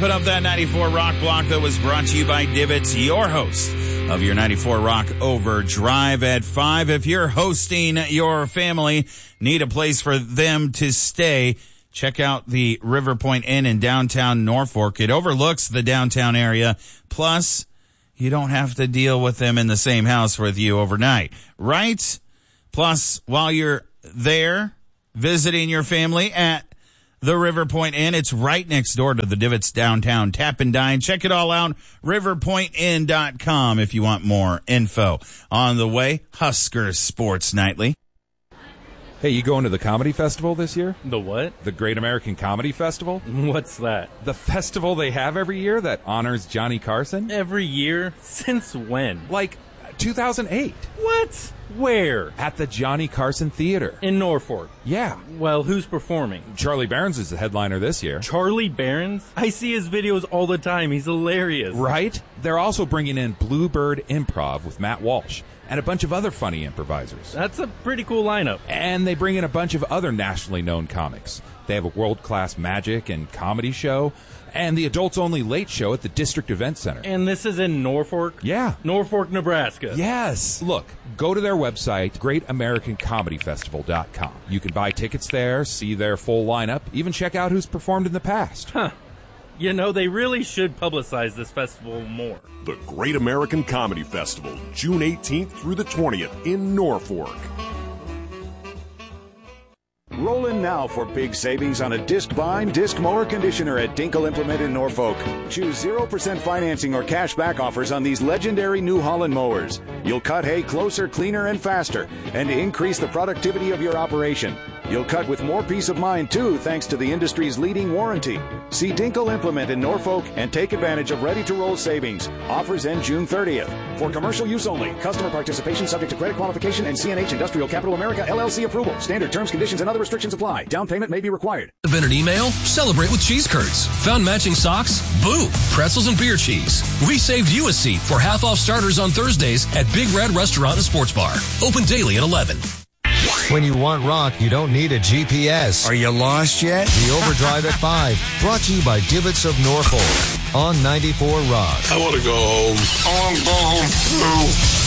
Wrapping up that 94 Rock block that was brought to you by Divots, your host of your 94 Rock Overdrive at 5. If you're hosting your family, need a place for them to stay, check out the River Point Inn in downtown Norfolk. It overlooks the downtown area. Plus, you don't have to deal with them in the same house with you overnight, right? Plus, while you're there visiting your family at the River Point Inn, it's right next door to the Divots Downtown Tap and Dine. Check it all out, riverpointinn.com if you want more info. On the way, Husker Sports Nightly. Hey, you going to the comedy festival this year? The what? The Great American Comedy Festival? What's that? The festival they have every year that honors Johnny Carson? Every year? Since when? Like 2008. What? Where? At the Johnny Carson Theater. In Norfolk? Yeah. Well, who's performing? Charlie Barons is the headliner this year. Charlie Barons? I see his videos all the time. He's hilarious. Right? They're also bringing in Bluebird Improv with Matt Walsh and a bunch of other funny improvisers. That's a pretty cool lineup. And they bring in a bunch of other nationally known comics. They have a world-class magic and comedy show and the adults-only late show at the District Event Center. And this is in Norfolk? Yeah. Norfolk, Nebraska. Yes. Look, go to their website, greatamericancomedyfestival.com. You can buy tickets there, see their full lineup, even check out who's performed in the past. Huh. You know, they really should publicize this festival more. The Great American Comedy Festival, June 18th through the 20th in Norfolk. Roll in now for big savings on a disc bind, disc mower conditioner at Dinkle Implement in Norfolk. Choose 0% financing or cash back offers on these legendary New Holland mowers. You'll cut hay closer, cleaner, and faster, and increase the productivity of your operation. You'll cut with more peace of mind, too, thanks to the industry's leading warranty. See Dinkle Implement in Norfolk and take advantage of ready-to-roll savings. Offers end June 30th. For commercial use only. Customer participation subject to credit qualification and CNH Industrial Capital America LLC approval. Standard terms, conditions, and other restrictions apply. Down payment may be required. Been an email? Celebrate with Cheese Curds. Found matching socks? Boom! Pretzels and beer cheese. We saved you a seat for half-off starters on Thursdays at Big Red Restaurant and Sports Bar. Open daily at 11. When you want rock, you don't need a GPS. Are you lost yet? The Overdrive at 5, brought to you by Divots of Norfolk on 94 Rock. I want to go home. I want to go home too.